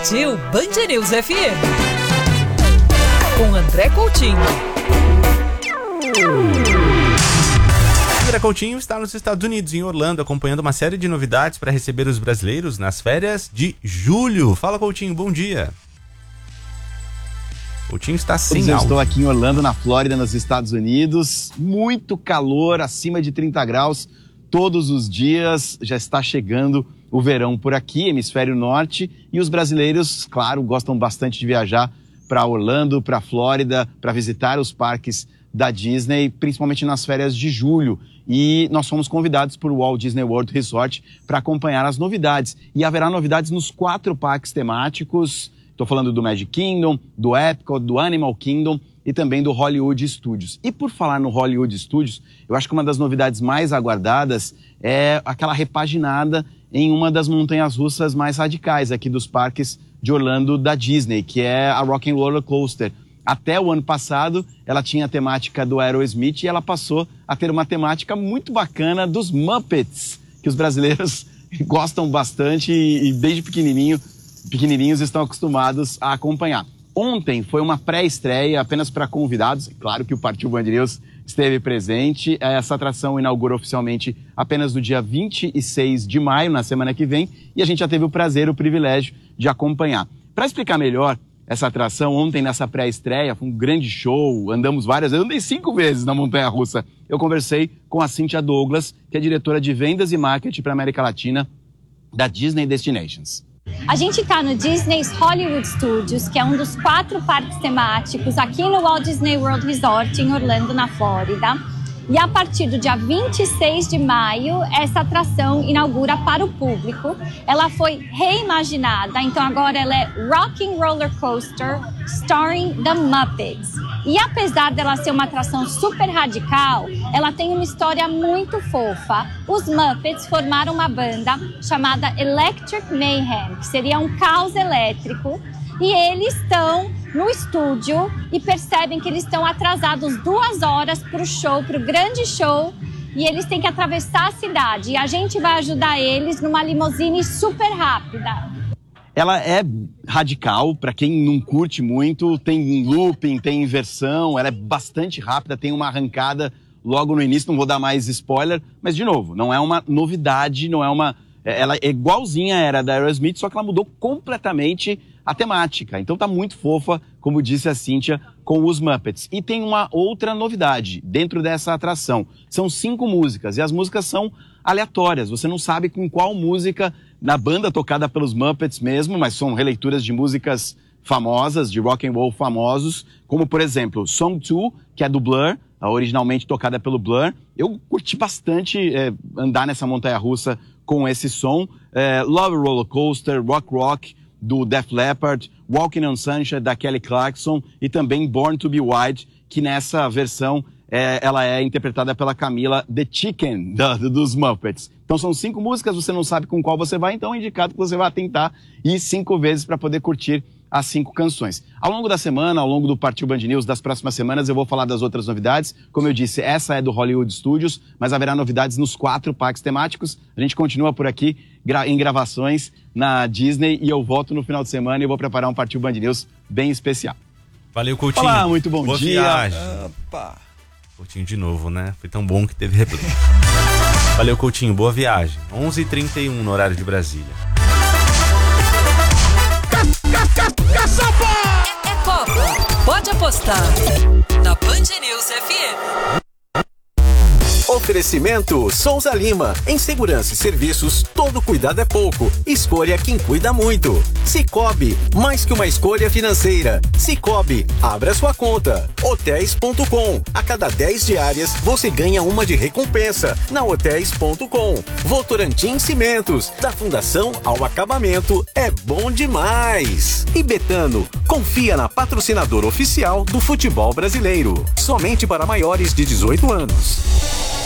Partiu Band News FM. Com André Coutinho. André Coutinho está nos Estados Unidos, em Orlando, acompanhando uma série de novidades para receber os brasileiros nas férias de julho. Fala, Coutinho, bom dia. Coutinho está sem áudio. Eu estou aqui em Orlando, na Flórida, nos Estados Unidos. Muito calor, acima de 30 graus todos os dias. Já está chegando o verão por aqui, hemisfério norte. E os brasileiros, claro, gostam bastante de viajar para Orlando, para Flórida, para visitar os parques da Disney, principalmente nas férias de julho. E nós fomos convidados por Walt Disney World Resort para acompanhar as novidades. E haverá novidades nos 4 parques temáticos. Estou falando do Magic Kingdom, do Epcot, do Animal Kingdom e também do Hollywood Studios. E por falar no Hollywood Studios, eu acho que uma das novidades mais aguardadas é aquela repaginada em uma das montanhas-russas mais radicais aqui dos parques de Orlando da Disney, que é a Rock 'n' Roller Coaster. Até o ano passado, ela tinha a temática do Aerosmith e ela passou a ter uma temática muito bacana dos Muppets, que os brasileiros gostam bastante e desde pequenininhos estão acostumados a acompanhar. Ontem foi uma pré-estreia apenas para convidados, claro que o Partiu Band News esteve presente. Essa atração inaugura oficialmente apenas no dia 26 de maio, na semana que vem, e a gente já teve o prazer, o privilégio de acompanhar. Para explicar melhor essa atração, ontem nessa pré-estreia, foi um grande show, andamos várias vezes, eu andei 5 vezes na montanha-russa. Eu conversei com a Cynthia Douglas, que é diretora de vendas e marketing para a América Latina da Disney Destinations. A gente está no Disney's Hollywood Studios, que é um dos 4 parques temáticos aqui no Walt Disney World Resort, em Orlando, na Flórida. E a partir do dia 26 de maio, essa atração inaugura para o público. Ela foi reimaginada, então agora ela é Rock 'n' Roller Coaster starring the Muppets. E apesar dela ser uma atração super radical, ela tem uma história muito fofa. Os Muppets formaram uma banda chamada Electric Mayhem, que seria um caos elétrico. E eles estão no estúdio e percebem que eles estão atrasados 2 horas para o show, para o grande show. E eles têm que atravessar a cidade. E a gente vai ajudar eles numa limusine super rápida. Ela é radical, para quem não curte muito, tem looping, tem inversão, ela é bastante rápida, tem uma arrancada logo no início, não vou dar mais spoiler, mas de novo, não é uma novidade, não é uma... Ela é igualzinha era da Aerosmith, só que ela mudou completamente a temática. Então tá muito fofa, como disse a Cynthia, com os Muppets. E tem uma outra novidade dentro dessa atração. São 5 músicas e as músicas são aleatórias. Você não sabe com qual música, na banda tocada pelos Muppets mesmo, mas são releituras de músicas famosas, de rock and roll famosos, como por exemplo, Song 2, que é do Blur, originalmente tocada pelo Blur. Eu curti bastante andar nessa montanha-russa com esse som. Love Roller Coaster, Rock, do Def Leppard, Walking on Sunshine, da Kelly Clarkson, e também Born to Be Wild, que nessa versão ela é interpretada pela Camila The Chicken, dos Muppets. Então são 5 músicas, você não sabe com qual você vai, então é indicado que você vai tentar ir 5 vezes para poder curtir as 5 canções. Ao longo da semana, ao longo do Partiu Band News das próximas semanas, eu vou falar das outras novidades. Como eu disse, essa é do Hollywood Studios, mas haverá novidades nos 4 parques temáticos. A gente continua por aqui em gravações na Disney e eu volto no final de semana e eu vou preparar um Partiu Band News bem especial. Valeu, Coutinho. Olá, muito bom Boa dia. Viagem. Opa. Coutinho de novo, né? Foi tão bom que teve replay. Valeu, Coutinho. Boa viagem. 11h31 no horário de Brasília. É Copa. Pode apostar na Band News FM. Oferecimento Souza Lima. Em segurança e serviços, todo cuidado é pouco. Escolha quem cuida muito. Cicobi, mais que uma escolha financeira. Cicobi, abra sua conta. Hotéis.com. A cada 10 diárias, você ganha uma de recompensa. Na Hotéis.com. Votorantim Cimentos. Da fundação ao acabamento, é bom demais. E Betano, confia na patrocinadora oficial do futebol brasileiro. Somente para maiores de 18 anos.